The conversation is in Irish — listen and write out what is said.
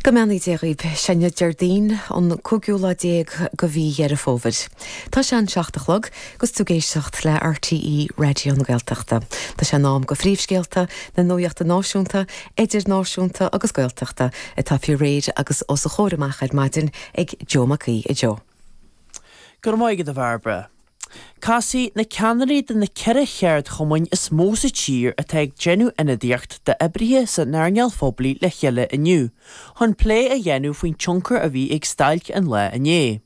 Gomani déirib Senne Jardín an cúgiúla déag go bhí ar a fóvid. Tá sé an seachtalog gus tú géisiocht le RTE Radio na Gaeltachta. Tá sé nám go phríomhscéalta na nuaachta náisiúnta, idir náisiúnta agus Gaeltachta a tá fiú réid agus os a chóramachad maidin ag Jo Mací i Jo. Gur maigad a bharbre. Casi na ceannarí den na ceire cheart chomain is mósa tír a teag genú inadíocht de ibrithe sa nairneal phoblaí le cheile iniu. Hon plé a dhéanú faoin tioncar a bhí ag stailt an le ané.